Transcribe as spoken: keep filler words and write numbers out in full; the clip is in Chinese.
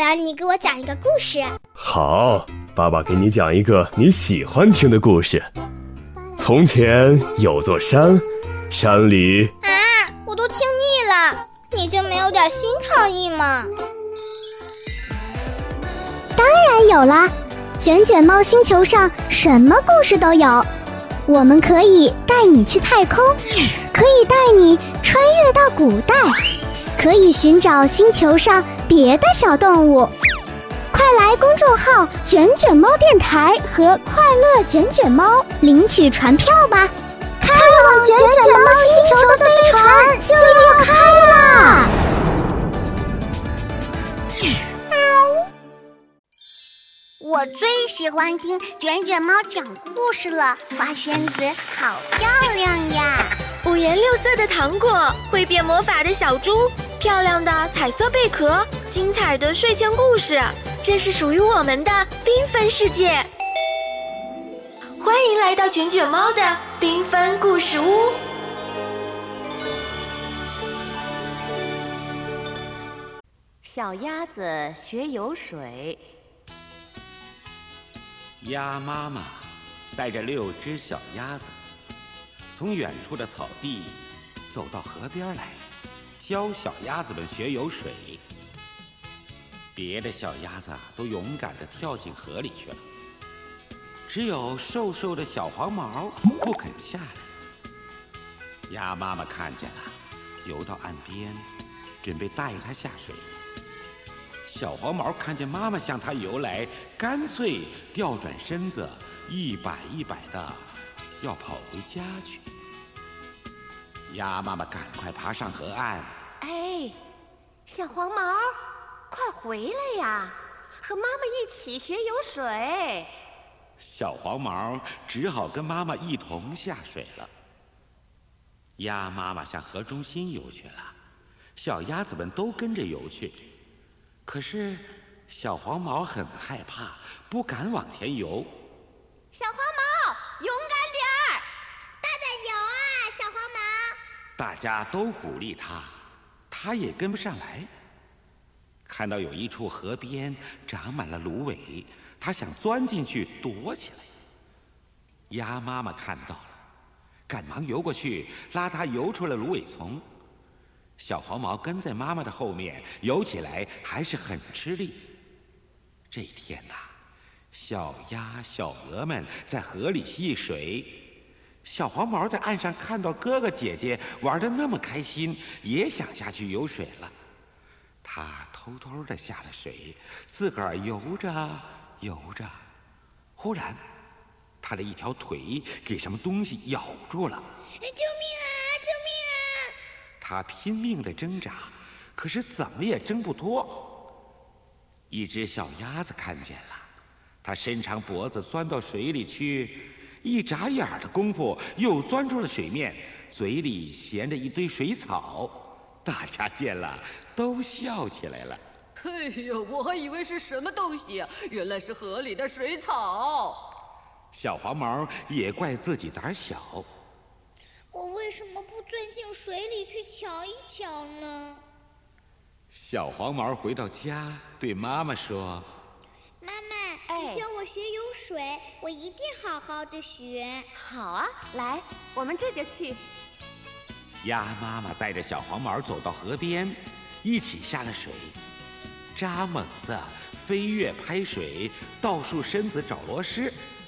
文，你给我讲一个故事。 好，爸爸给你讲一个你喜欢听的故事。从前有座山，山里…… 啊，我都听腻了，你就没有点新创意吗？ 当然有啦，卷卷猫星球上什么故事都有。我们可以带你去太空，可以带你穿越到古代，可以寻找星球上别的小动物。快来公众号卷卷猫电台和快乐卷卷猫领取船票吧，开往卷卷猫星球的飞船就要开啦！ 我最喜欢听卷卷猫讲故事了，花仙子好漂亮呀！ 五颜六色的糖果，会变魔法的小猪，漂亮的彩色贝壳，精彩的睡前故事，这是属于我们的缤纷世界。欢迎来到卷卷猫的缤纷故事屋。 小鸭子学游水。 鸭妈妈带着六只小鸭子，从远处的草地走到河边来，教小鸭子们学游水。别的小鸭子都勇敢地跳进河里去了，只有瘦瘦的小黄毛不肯下来。鸭妈妈看见了，游到岸边，准备带它下水。小黄毛看见妈妈向它游来，干脆调转身子，一摆一摆的要跑回家去。鸭妈妈赶快爬上河岸。 哎，小黄毛，快回来呀，和妈妈一起学游水。 小黄毛只好跟妈妈一同下水了。鸭妈妈向河中心游去了，小鸭子们都跟着游去。可是小黄毛很害怕，不敢往前游。 小黄毛，勇敢点儿， 大胆游啊，小黄毛！ 大家都鼓励他，他也跟不上来。看到有一处河边长满了芦苇，他想钻进去躲起来。鸭妈妈看到了，赶忙游过去，拉他游出了芦苇丛。小黄毛跟在妈妈的后面，游起来还是很吃力。这天呐，小鸭、小鹅们在河里戏水，小黄毛在岸上看到哥哥姐姐玩得那么开心，也想下去游水了。他偷偷地下了水，自个儿游着游着，忽然他的一条腿给什么东西咬住了。 救命啊！救命啊！ 他拼命地挣扎，可是怎么也挣不脱。一只小鸭子看见了，它伸长脖子钻到水里去，一眨眼的功夫又钻出了水面，嘴里衔着一堆水草。大家见了都笑起来了。 哎呀，我还以为是什么东西，原来是河里的水草。 小黄毛也怪自己胆小， 我为什么不钻进水里去瞧一瞧呢？ 小黄毛回到家，对妈妈说：“ 妈妈，你教我学游水，我一定好好的学。” 好啊，来，我们这就去。 鸭妈妈带着小黄毛走到河边，一起下了水，扎猛子、飞跃、拍水、倒竖身子找螺丝。